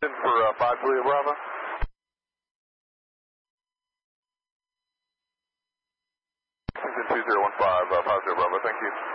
for 5 Julia Bravo. Lexington 2015, 5 Julia Bravo, thank you.